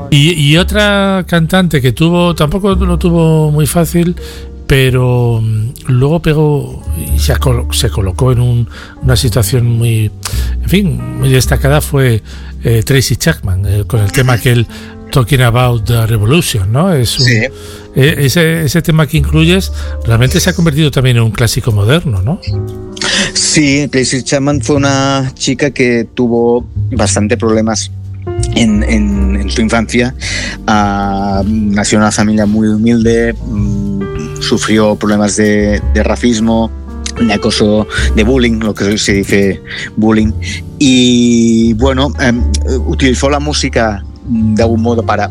Y otra cantante que tampoco lo tuvo muy fácil, pero luego pegó y se colocó en una situación muy destacada, fue Tracy Chapman, con el tema que él Talking About the Revolution, ¿no? Sí. Ese tema que incluyes realmente se ha convertido también en un clásico moderno, ¿no? Sí, Tracy Chapman fue una chica que tuvo bastante problemas en su infancia. Nació en una familia muy humilde, sufrió problemas de racismo, de acoso, de bullying, lo que se dice bullying, y bueno, utilizó la música de algún modo para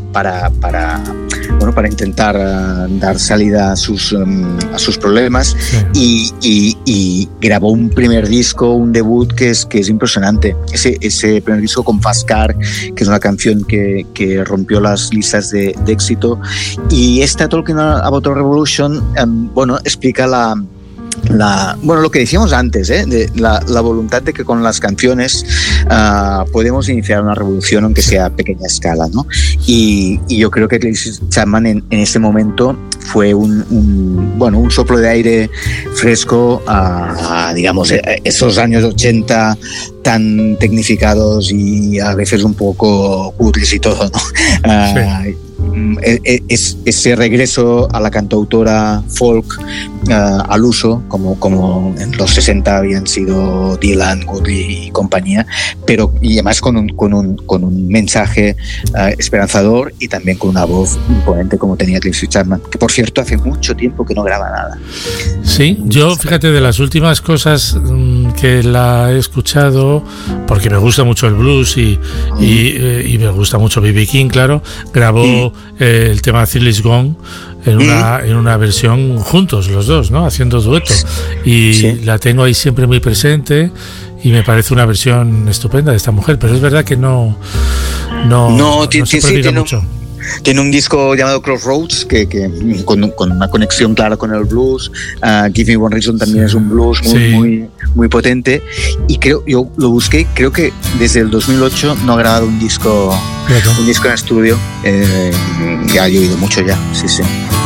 intentar dar salida a sus problemas. Sí. Y grabó un primer disco, un debut que es impresionante. Ese primer disco con Fast Car, que es una canción que rompió las listas de éxito. Y esta Talking About the Revolution, explica lo que decíamos antes, de la voluntad de que con las canciones podemos iniciar una revolución, aunque sea a pequeña escala, ¿no? Y yo creo que Tracy Chapman en ese momento fue un soplo de aire fresco a digamos, esos años 80 tan tecnificados y a veces un poco cutres y todo, ¿no? Sí. Ese regreso a la cantautora folk al uso, como en los 60 habían sido Dylan, Woodley y compañía, y además con un mensaje esperanzador, y también con una voz imponente como tenía Tracy Chapman, que por cierto hace mucho tiempo que no graba nada. Sí, yo fíjate, de las últimas cosas que la he escuchado, porque me gusta mucho el blues y me gusta mucho B.B. King, claro, grabó el tema Till Is Gone en una versión juntos los dos, ¿no? Haciendo dueto, y sí, la tengo ahí siempre muy presente, y me parece una versión estupenda de esta mujer, pero es verdad que no se prodiga mucho. Tiene un disco llamado Crossroads que con una conexión clara con el blues. Give Me One Reason también es un blues muy potente, y yo lo busqué, creo que desde el 2008 no ha grabado un disco en estudio. Ya he oído mucho ya, sí.